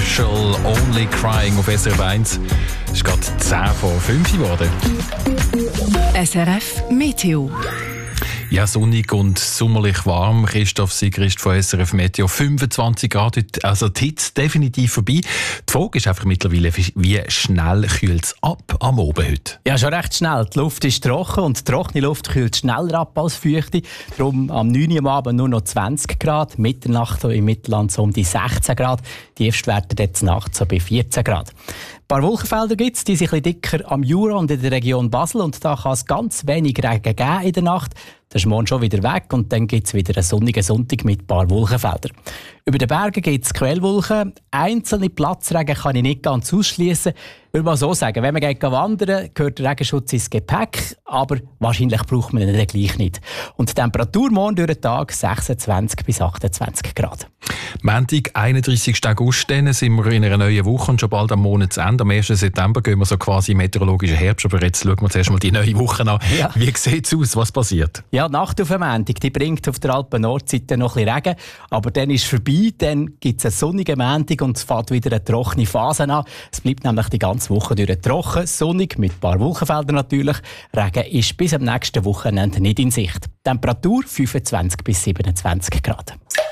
Commercial Only Crying auf SRF 1. Es ist gerade 10 vor 5 geworden. SRF Meteo. Ja, sonnig und sommerlich warm. Christoph Sigrist von SRF Meteo. 25 Grad heute, also die Hitze definitiv vorbei. Die Frage ist einfach mittlerweile, wie schnell kühlt es ab am Abend heute? Ja, schon recht schnell. Die Luft ist trocken und trockene Luft kühlt schneller ab als feuchte. Darum am 9 Uhr am Abend nur noch 20 Grad, Mitternacht im Mittelland so um die 16 Grad. Die Tiefstwerte jetzt Nacht so bei 14 Grad. Ein paar Wolkenfelder gibt es, die sind ein bisschen dicker am Jura und in der Region Basel. Und da kann es ganz wenig Regen geben in der Nacht. Das ist morgen schon wieder weg und dann gibt es wieder einen sonnigen Sonntag mit ein paar Wolkenfeldern. Über den Bergen gibt es Quellwolken. Einzelne Platzregen kann ich nicht ganz ausschließen. Ich würde mal so sagen, wenn man wandern gehört der Regenschutz ins Gepäck, aber wahrscheinlich braucht man ihn dann gleich nicht. Und die Temperatur morgen durch den Tag 26 bis 28 Grad. Montag, 31. August, dann sind wir in einer neuen Woche und schon bald am Monatsende. Am 1. September gehen wir so quasi in meteorologischen Herbst. Aber jetzt schauen wir zuerst mal die neue Woche an. Ja. Wie sieht es aus? Was passiert? Ja, die Nacht auf dem Montag, die bringt auf der Alpen-Nordseite noch ein bisschen Regen. Aber dann ist es vorbei. Dann gibt es einen sonnigen Montag und es fängt wieder eine trockene Phase an. Es bleibt nämlich die ganze Woche durch trocken, sonnig, mit ein paar Wolkenfeldern natürlich. Regen ist bis am nächsten Wochenende nicht in Sicht. Temperatur 25 bis 27 Grad.